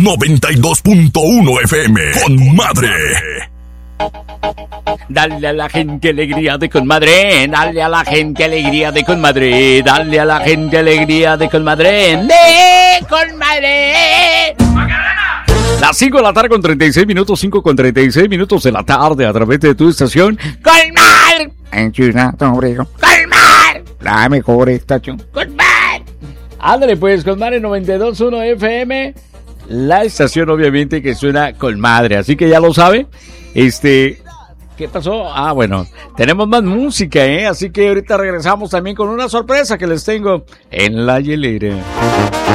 92.1 FM. Con madre. Dale a la gente alegría de con madre, dale a la gente alegría de con madre, dale a la gente alegría de con madre, de con madre. Las 5 de la tarde con 36 minutos, 5 con 36 minutos de la tarde a través de tu estación Colmar. En China, Obrego. Colmar. La mejor estación. Colmar. Ándale pues, Colmar en 92.1 FM. La estación obviamente que suena con madre, así que ya lo sabe. ¿Qué pasó? Ah, bueno, tenemos más música, así que ahorita regresamos también con una sorpresa que les tengo en la hielera.